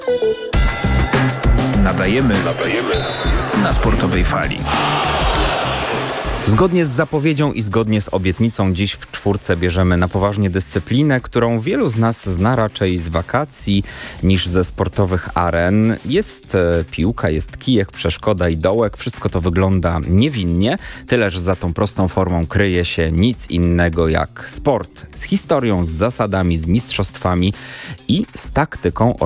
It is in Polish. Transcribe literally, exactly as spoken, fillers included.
Nadajemy, nadajemy na sportowej fali. Zgodnie z zapowiedzią i zgodnie z obietnicą dziś w czwórce bierzemy na poważnie dyscyplinę, którą wielu z nas zna raczej z wakacji niż ze sportowych aren. Jest e, piłka, jest kijek, przeszkoda i dołek. Wszystko to wygląda niewinnie, tyle że za tą prostą formą kryje się nic innego jak sport. Z historią, z zasadami, z mistrzostwami i z taktyką